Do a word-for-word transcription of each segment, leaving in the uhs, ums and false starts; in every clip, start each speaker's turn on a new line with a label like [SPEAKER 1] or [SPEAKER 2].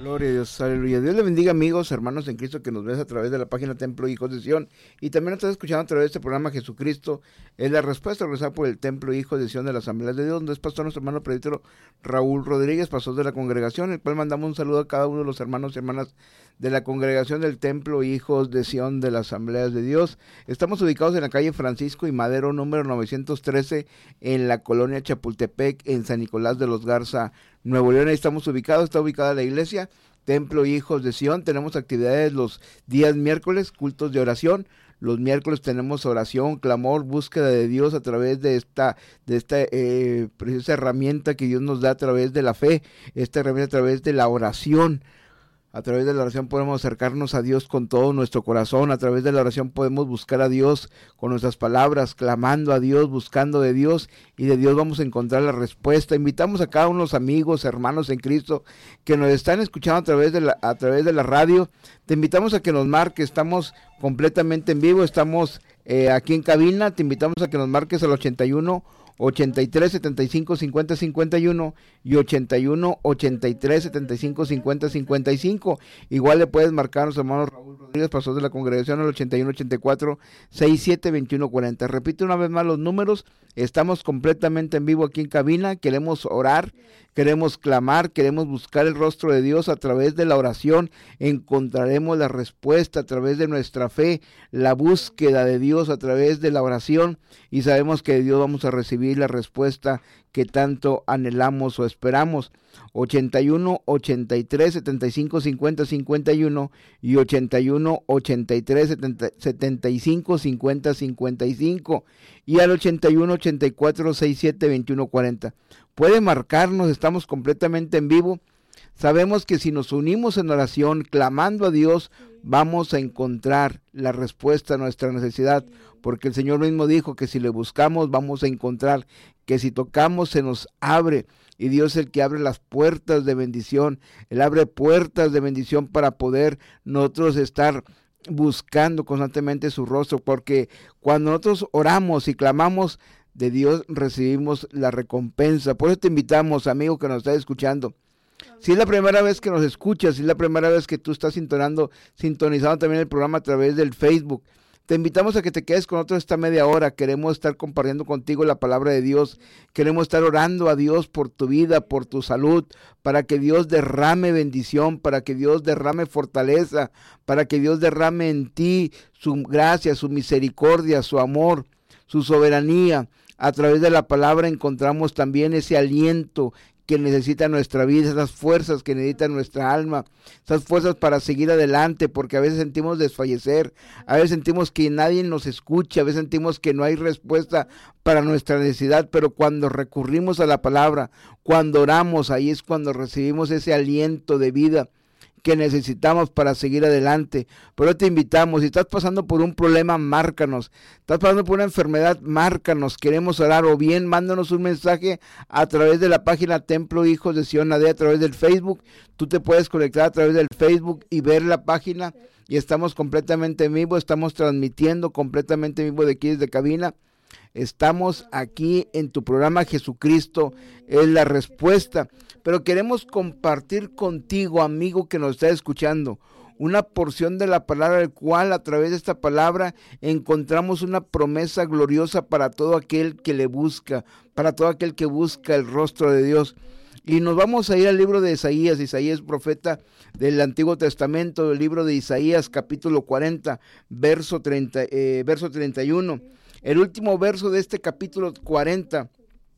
[SPEAKER 1] Gloria a Dios, aleluya. Dios le bendiga, amigos, hermanos en Cristo que nos ves a través de la página Templo Hijos de Sion, y también nos estás escuchando a través de este programa Jesucristo es la respuesta, organizada por el Templo Hijos de Sion de la Asamblea de Dios, donde es pastor nuestro hermano presbítero Raúl Rodríguez, pastor de la congregación, el cual mandamos un saludo a cada uno de los hermanos y hermanas de la congregación del Templo Hijos de Sion de la Asamblea de Dios. Estamos ubicados en la calle Francisco y Madero, número novecientos trece, en la colonia Chapultepec, en San Nicolás de los Garza, Nuevo León. Ahí estamos ubicados, está ubicada la iglesia Templo Hijos de Sion. Tenemos actividades los días miércoles, cultos de oración. Los miércoles tenemos oración, clamor, búsqueda de Dios a través de esta, de esta eh, preciosa herramienta que Dios nos da a través de la fe, esta herramienta a través de la oración. A través de la oración podemos acercarnos a Dios con todo nuestro corazón. A través de la oración podemos buscar a Dios con nuestras palabras, clamando a Dios, buscando de Dios, y de Dios vamos a encontrar la respuesta. Invitamos a cada uno de los amigos, hermanos en Cristo que nos están escuchando a través de la, a través de la radio. Te invitamos a que nos marques, estamos completamente en vivo, estamos eh, aquí en cabina. Te invitamos a que nos marques al ochenta y uno, ochenta y tres, setenta y cinco, cincuenta, cincuenta y uno y ochenta y uno, ochenta y tres, setenta y cinco, cincuenta, cincuenta y cinco. Igual le puedes marcar a nuestro hermano Raúl Rodríguez, pastor de la congregación, al ochenta y uno, ochenta y cuatro, sesenta y siete, veintiuno, cuarenta. Repito una vez más los números. Estamos completamente en vivo aquí en cabina. Queremos orar, queremos clamar, queremos buscar el rostro de Dios. A través de la oración encontraremos la respuesta, a través de nuestra fe, la búsqueda de Dios a través de la oración, y sabemos que de Dios vamos a recibir la respuesta que tanto anhelamos o esperamos. ochenta y uno, ochenta y tres, setenta y cinco, cincuenta, cincuenta y uno y ochenta y uno, ochenta y tres, setenta y cinco, cincuenta, cincuenta y cinco, y al ochenta y uno, ochenta y cuatro, sesenta y siete, veintiuno, cuarenta. Puede marcarnos, estamos completamente en vivo. Sabemos que si nos unimos en oración, clamando a Dios, vamos a encontrar la respuesta a nuestra necesidad, porque el Señor mismo dijo que si le buscamos vamos a encontrar, que si tocamos se nos abre, y Dios es el que abre las puertas de bendición. Él abre puertas de bendición para poder nosotros estar buscando constantemente su rostro, porque cuando nosotros oramos y clamamos, de Dios recibimos la recompensa. Por eso te invitamos, amigo que nos está escuchando, si es la primera vez que nos escuchas, si es la primera vez que tú estás sintonando, sintonizando también el programa a través del Facebook, te invitamos a que te quedes con nosotros esta media hora. Queremos estar compartiendo contigo la palabra de Dios. Queremos estar orando a Dios por tu vida, por tu salud, para que Dios derrame bendición, para que Dios derrame fortaleza, para que Dios derrame en ti su gracia, su misericordia, su amor, su soberanía. A través de la palabra encontramos también ese aliento que necesita nuestra vida, esas fuerzas que necesita nuestra alma, esas fuerzas para seguir adelante, porque a veces sentimos desfallecer, a veces sentimos que nadie nos escucha, a veces sentimos que no hay respuesta para nuestra necesidad, pero cuando recurrimos a la palabra, cuando oramos, ahí es cuando recibimos ese aliento de vida que necesitamos para seguir adelante. Pero te invitamos, si estás pasando por un problema, márcanos. Estás pasando por una enfermedad, márcanos. Queremos orar, o bien mándanos un mensaje a través de la página Templo Hijos de Sion A D, a través del Facebook. Tú te puedes conectar a través del Facebook y ver la página, y estamos completamente en vivo, estamos transmitiendo completamente en vivo de aquí desde cabina. Estamos aquí en tu programa Jesucristo es la respuesta, pero queremos compartir contigo, amigo que nos está escuchando, una porción de la palabra, el cual a través de esta palabra encontramos una promesa gloriosa para todo aquel que le busca, para todo aquel que busca el rostro de Dios. Y nos vamos a ir al libro de Isaías. Isaías, profeta del Antiguo Testamento, el libro de Isaías, capítulo cuarenta, verso treinta, eh, verso treinta y uno. El último verso de este capítulo cuarenta,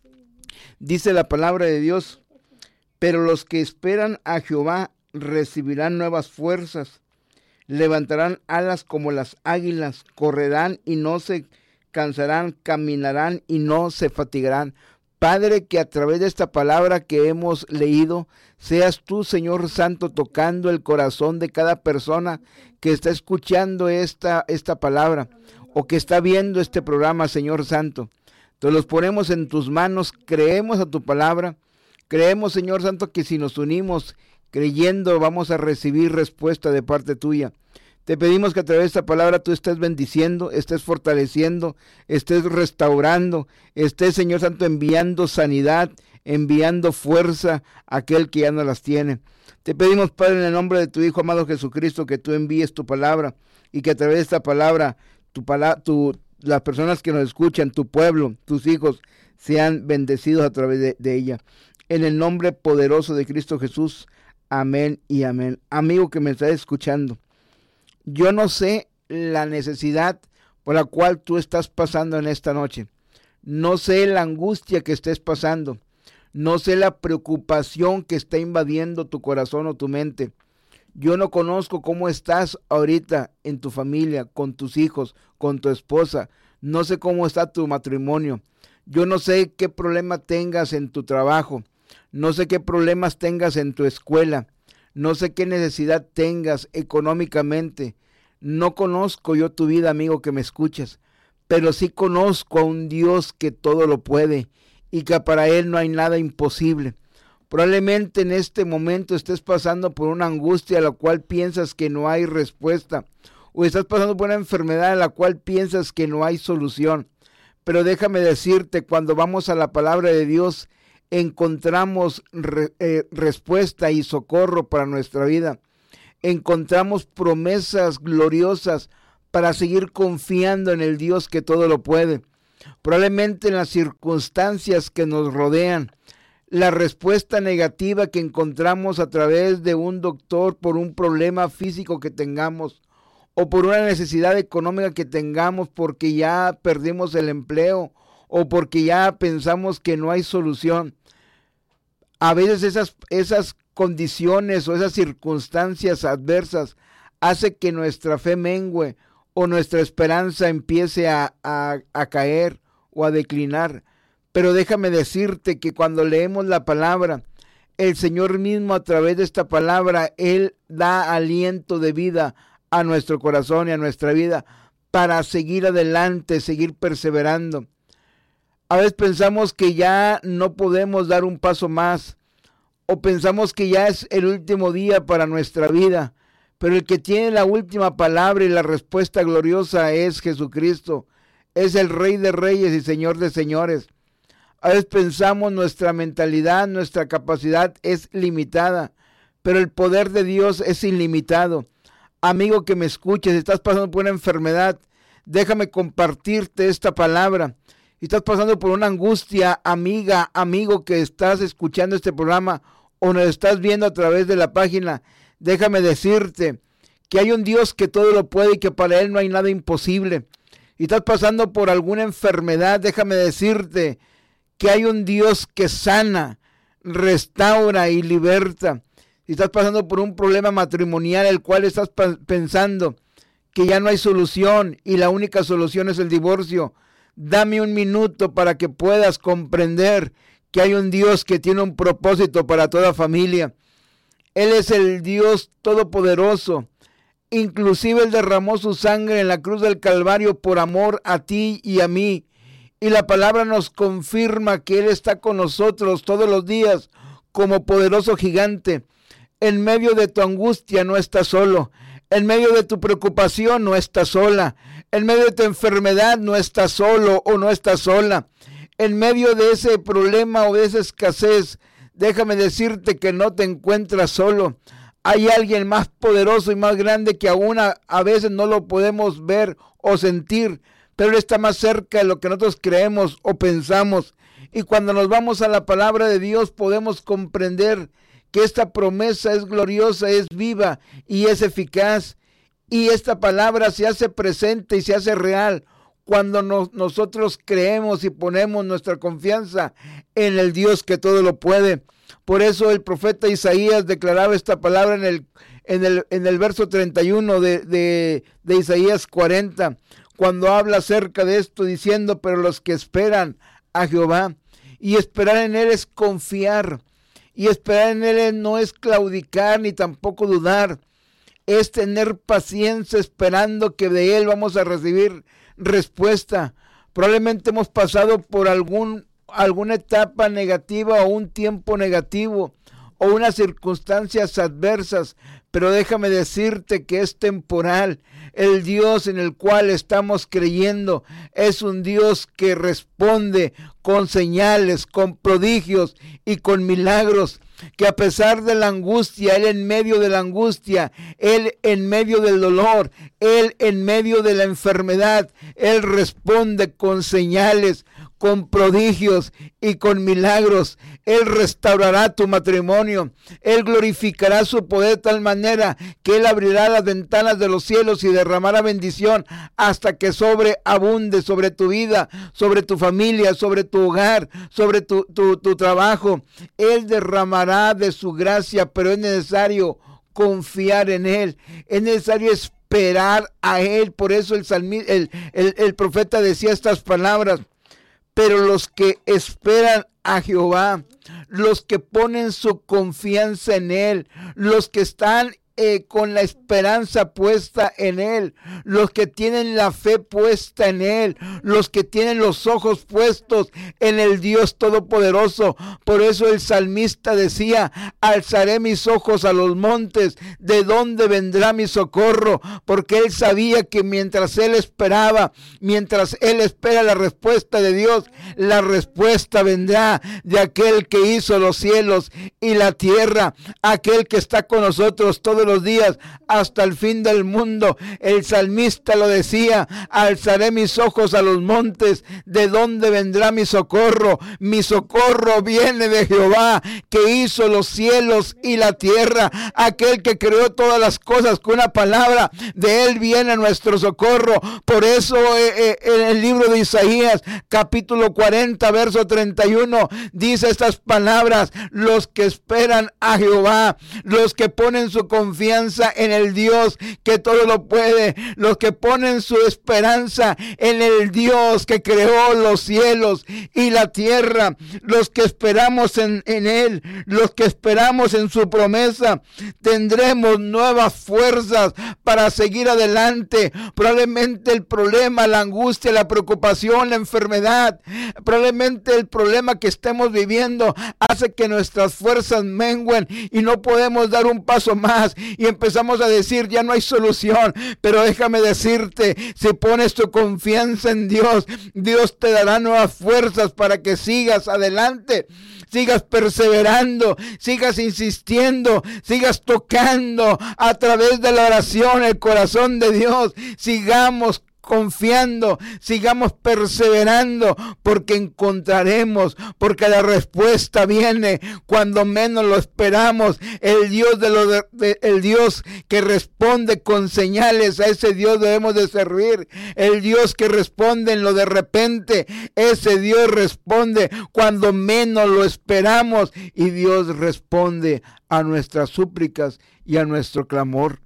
[SPEAKER 1] dice la palabra de Dios: pero los que esperan a Jehová recibirán nuevas fuerzas, levantarán alas como las águilas, correrán y no se cansarán, caminarán y no se fatigarán. Padre, que a través de esta palabra que hemos leído, seas tú, Señor Santo, tocando el corazón de cada persona que está escuchando esta, esta palabra, o que está viendo este programa, Señor Santo. Te los ponemos en tus manos, creemos a tu palabra, creemos, Señor Santo, que si nos unimos creyendo vamos a recibir respuesta de parte tuya. Te pedimos que a través de esta palabra tú estés bendiciendo, estés fortaleciendo, estés restaurando, estés, Señor Santo, enviando sanidad, enviando fuerza a aquel que ya no las tiene. Te pedimos, Padre, en el nombre de tu Hijo amado Jesucristo, que tú envíes tu palabra y que a través de esta palabra, tu, tu, las personas que nos escuchan, tu pueblo, tus hijos, sean bendecidos a través de, de ella. En el nombre poderoso de Cristo Jesús, amén y amén. Amigo que me estás escuchando, yo no sé la necesidad por la cual tú estás pasando en esta noche. No sé la angustia que estés pasando. No sé la preocupación que está invadiendo tu corazón o tu mente. Yo no conozco cómo estás ahorita en tu familia, con tus hijos, con tu esposa. No sé cómo está tu matrimonio. Yo no sé qué problema tengas en tu trabajo. No sé qué problemas tengas en tu escuela. No sé qué necesidad tengas económicamente. No conozco yo tu vida, amigo que me escuchas, pero sí conozco a un Dios que todo lo puede y que para Él no hay nada imposible. Probablemente en este momento estés pasando por una angustia a la cual piensas que no hay respuesta, o estás pasando por una enfermedad a la cual piensas que no hay solución. Pero déjame decirte, cuando vamos a la palabra de Dios, encontramos re, eh, respuesta y socorro para nuestra vida. Encontramos promesas gloriosas para seguir confiando en el Dios que todo lo puede. Probablemente en las circunstancias que nos rodean, la respuesta negativa que encontramos a través de un doctor por un problema físico que tengamos, o por una necesidad económica que tengamos porque ya perdimos el empleo, o porque ya pensamos que no hay solución. A veces esas, esas condiciones o esas circunstancias adversas hace que nuestra fe mengue o nuestra esperanza empiece a, a, a caer o a declinar. Pero déjame decirte que cuando leemos la palabra, el Señor mismo a través de esta palabra, Él da aliento de vida a nuestro corazón y a nuestra vida para seguir adelante, seguir perseverando. A veces pensamos que ya no podemos dar un paso más, o pensamos que ya es el último día para nuestra vida, pero el que tiene la última palabra y la respuesta gloriosa es Jesucristo. Es el Rey de Reyes y Señor de Señores. A veces pensamos nuestra mentalidad, nuestra capacidad es limitada, pero el poder de Dios es ilimitado. Amigo que me escuches, si estás pasando por una enfermedad, déjame compartirte esta palabra. Si estás pasando por una angustia, amiga, amigo que estás escuchando este programa o nos estás viendo a través de la página, déjame decirte que hay un Dios que todo lo puede y que para Él no hay nada imposible. Si estás pasando por alguna enfermedad, déjame decirte que hay un Dios que sana, restaura y liberta. Si estás pasando por un problema matrimonial, el cual estás pensando que ya no hay solución y la única solución es el divorcio, dame un minuto para que puedas comprender que hay un Dios que tiene un propósito para toda familia. Él es el Dios todopoderoso. Inclusive Él derramó su sangre en la cruz del Calvario por amor a ti y a mí. Y la palabra nos confirma que Él está con nosotros todos los días como poderoso gigante. En medio de tu angustia no estás solo. En medio de tu preocupación no estás sola. En medio de tu enfermedad no estás solo o no estás sola. En medio de ese problema o de esa escasez, déjame decirte que no te encuentras solo. Hay alguien más poderoso y más grande que aún a, a veces no lo podemos ver o sentir, pero Él está más cerca de lo que nosotros creemos o pensamos. Y cuando nos vamos a la palabra de Dios podemos comprender que esta promesa es gloriosa, es viva y es eficaz. Y esta palabra se hace presente y se hace real cuando nos, nosotros creemos y ponemos nuestra confianza en el Dios que todo lo puede. Por eso el profeta Isaías declaraba esta palabra en el, en el, en el verso treinta y uno de, de, de Isaías cuarenta, cuando habla acerca de esto diciendo, pero los que esperan a Jehová, y esperar en Él es confiar, y esperar en Él no es claudicar ni tampoco dudar, es tener paciencia esperando que de Él vamos a recibir respuesta. Probablemente hemos pasado por algún, alguna etapa negativa o un tiempo negativo, o unas circunstancias adversas, pero déjame decirte que es temporal. El Dios en el cual estamos creyendo es un Dios que responde con señales, con prodigios y con milagros, que a pesar de la angustia, Él en medio de la angustia, Él en medio del dolor, Él en medio de la enfermedad, Él responde con señales, con prodigios y con milagros. Él restaurará tu matrimonio. Él glorificará su poder de tal manera que Él abrirá las ventanas de los cielos y derramará bendición hasta que sobreabunde sobre tu vida, sobre tu familia, sobre tu hogar, sobre tu, tu, tu trabajo. Él derramará de su gracia, pero es necesario confiar en Él. Es necesario esperar a Él. Por eso el, salmi, el, el, el profeta decía estas palabras: pero los que esperan a Jehová, los que ponen su confianza en Él, los que están eh, con la esperanza puesta en Él, los que tienen la fe puesta en Él, los que tienen los ojos puestos en el Dios Todopoderoso. Por eso el salmista decía: alzaré mis ojos a los montes, ¿de dónde vendrá mi socorro? Porque él sabía que mientras él esperaba, mientras él espera la respuesta de Dios, la respuesta vendrá de aquel que hizo los cielos y la tierra, aquel que está con nosotros todos los días hasta el fin del mundo. El salmista lo decía: alzaré mis ojos a los montes, ¿de dónde vendrá mi socorro? Mi socorro viene de Jehová, que hizo los cielos y la tierra, aquel que creó todas las cosas con una palabra. De él viene nuestro socorro. Por eso eh, eh, en el libro de Isaías, capítulo cuarenta, verso treinta y uno, dice estas palabras: los que esperan a Jehová, los que ponen su confianza en el Dios que todo lo puede, los que ponen su esperanza en el Dios que creó los cielos y la tierra, los que esperamos en, en Él, los que esperamos en su promesa, tendremos nuevas fuerzas para seguir adelante. Probablemente el problema, la angustia, la preocupación, la enfermedad, probablemente el problema que estemos viviendo hace que nuestras fuerzas menguen y no podemos dar un paso más y empezamos a decir: ya no hay solución. Pero déjame decirte, si pones tu confianza en Dios, Dios te dará nuevas fuerzas para que sigas adelante, sigas perseverando, sigas insistiendo, sigas tocando a través de la oración el corazón de Dios. Sigamos confiando, sigamos perseverando, porque encontraremos, porque la respuesta viene cuando menos lo esperamos. El Dios de, lo de, de el Dios que responde con señales, a ese Dios debemos de servir. El Dios que responde en lo de repente, ese Dios responde cuando menos lo esperamos, y Dios responde a nuestras súplicas y a nuestro clamor.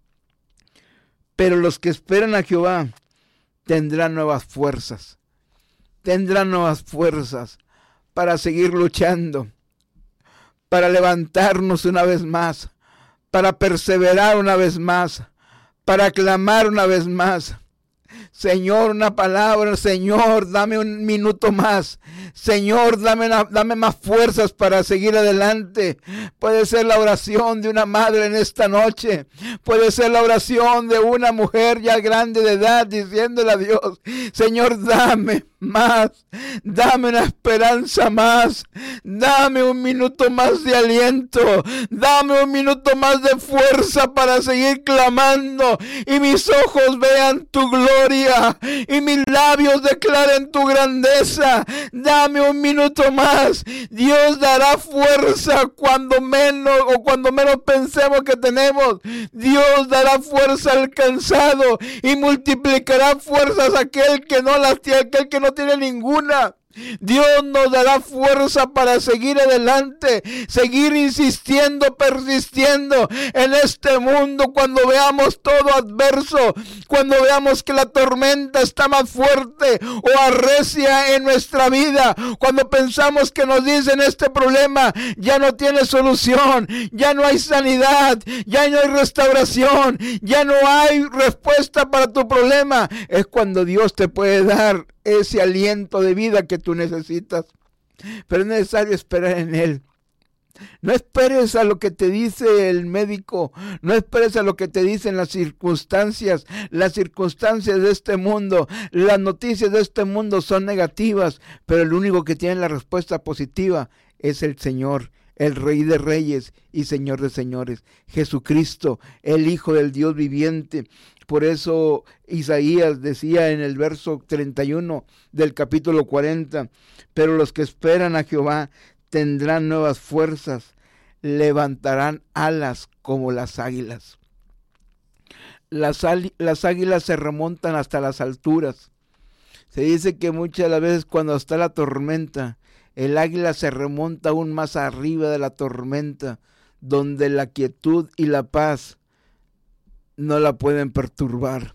[SPEAKER 1] Pero los que esperan a Jehová tendrán nuevas fuerzas, tendrán nuevas fuerzas para seguir luchando, para levantarnos una vez más, para perseverar una vez más, para clamar una vez más. Señor, una palabra. Señor, dame un minuto más. Señor, dame, una, dame más fuerzas para seguir adelante. Puede ser la oración de una madre en esta noche. Puede ser la oración de una mujer ya grande de edad diciéndole a Dios: Señor, dame más, dame una esperanza más, dame un minuto más de aliento, dame un minuto más de fuerza para seguir clamando y mis ojos vean tu gloria y mis labios declaren tu grandeza. Dame un minuto más. Dios dará fuerza cuando menos o cuando menos pensemos que tenemos. Dios dará fuerza al cansado y multiplicará fuerzas a aquel que no las tiene, aquel que no tiene ninguna. Dios nos dará fuerza para seguir adelante, seguir insistiendo, persistiendo en este mundo cuando veamos todo adverso, cuando veamos que la tormenta está más fuerte o arrecia en nuestra vida, cuando pensamos que nos dicen este problema ya no tiene solución, ya no hay sanidad, ya no hay restauración, ya no hay respuesta para tu problema. Es cuando Dios te puede dar ese aliento de vida que tú necesitas. Pero es necesario esperar en Él. No esperes a lo que te dice el médico, no esperes a lo que te dicen las circunstancias. Las circunstancias de este mundo, las noticias de este mundo son negativas, pero el único que tiene la respuesta positiva es el Señor, el Rey de Reyes y Señor de Señores, Jesucristo, el Hijo del Dios viviente. Por eso Isaías decía en el verso treinta y uno del capítulo cuarenta, pero los que esperan a Jehová tendrán nuevas fuerzas, levantarán alas como las águilas. Las, las águilas se remontan hasta las alturas. Se dice que muchas de las veces cuando está la tormenta, el águila se remonta aún más arriba de la tormenta, donde la quietud y la paz no la pueden perturbar.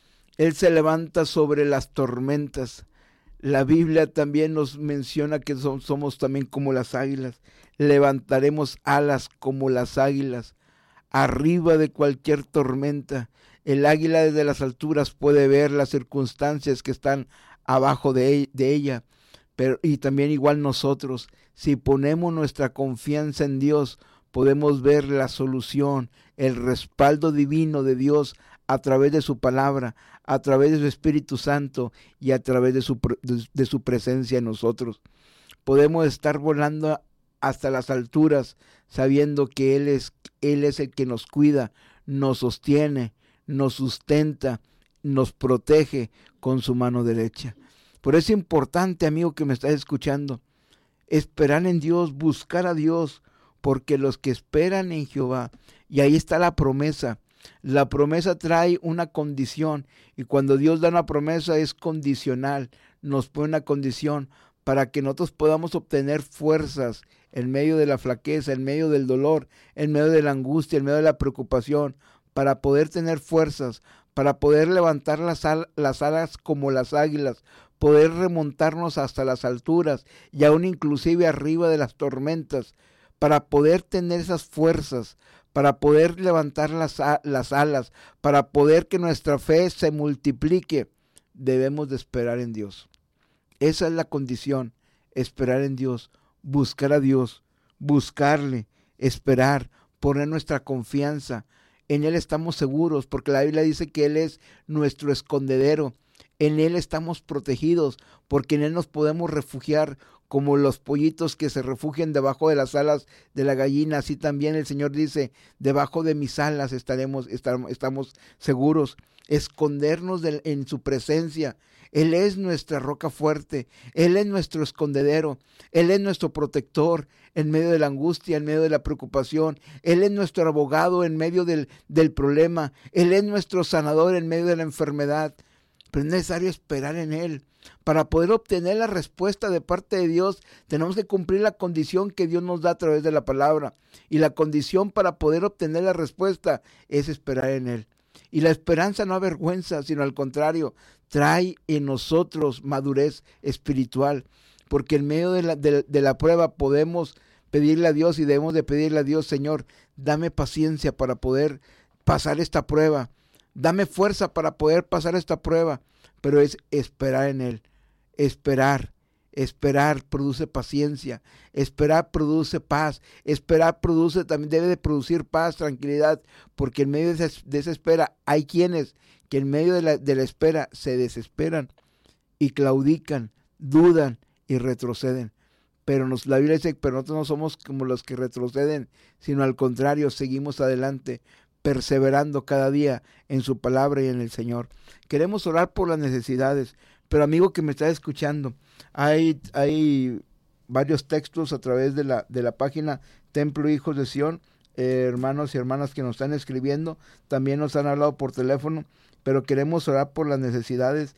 [SPEAKER 1] Él se levanta sobre las tormentas. La Biblia también nos menciona que somos también como las águilas. Levantaremos alas como las águilas, arriba de cualquier tormenta. El águila desde las alturas puede ver las circunstancias que están abajo de, de ella. Pero, y también igual nosotros, si ponemos nuestra confianza en Dios, podemos ver la solución, el respaldo divino de Dios a través de su palabra, a través de su Espíritu Santo y a través de su, de, de su presencia en nosotros. Podemos estar volando hasta las alturas sabiendo que Él es, Él es el que nos cuida, nos sostiene, nos sustenta, nos protege con su mano derecha. Por eso es importante, amigo que me estás escuchando, esperar en Dios, buscar a Dios, porque los que esperan en Jehová, y ahí está la promesa, la promesa trae una condición, y cuando Dios da una promesa es condicional, nos pone una condición para que nosotros podamos obtener fuerzas en medio de la flaqueza, en medio del dolor, en medio de la angustia, en medio de la preocupación, para poder tener fuerzas, para poder levantar las, al- las alas como las águilas, poder remontarnos hasta las alturas y aún inclusive arriba de las tormentas, para poder tener esas fuerzas, para poder levantar las, las alas, para poder que nuestra fe se multiplique, debemos de esperar en Dios. Esa es la condición, esperar en Dios, buscar a Dios, buscarle, esperar, poner nuestra confianza. En Él estamos seguros, porque la Biblia dice que Él es nuestro escondedero. En Él estamos protegidos, porque en Él nos podemos refugiar como los pollitos que se refugian debajo de las alas de la gallina. Así también el Señor dice, debajo de mis alas estaremos, estaremos estamos seguros. Escondernos de, en su presencia. Él es nuestra roca fuerte, Él es nuestro escondedero, Él es nuestro protector en medio de la angustia, en medio de la preocupación. Él es nuestro abogado en medio del, del problema, Él es nuestro sanador en medio de la enfermedad. Pero es necesario esperar en Él. Para poder obtener la respuesta de parte de Dios, tenemos que cumplir la condición que Dios nos da a través de la palabra. Y la condición para poder obtener la respuesta es esperar en Él. Y la esperanza no avergüenza, sino al contrario, trae en nosotros madurez espiritual. Porque en medio de la, de, de la prueba podemos pedirle a Dios y debemos de pedirle a Dios, Señor, dame paciencia para poder pasar esta prueba. Dame fuerza para poder pasar esta prueba, pero es esperar en Él, esperar, esperar produce paciencia, esperar produce paz, esperar produce, también debe de producir paz, tranquilidad, porque en medio de esa, de esa espera hay quienes que en medio de la, de la espera se desesperan y claudican, dudan y retroceden. Pero nos, la Biblia dice, pero nosotros no somos como los que retroceden, sino al contrario, seguimos adelante, perseverando cada día en su palabra y en el Señor. Queremos orar por las necesidades, pero amigo que me está escuchando, hay, hay varios textos a través de la, de la página Templo Hijos de Sión, eh, hermanos y hermanas que nos están escribiendo, también nos han hablado por teléfono, pero queremos orar por las necesidades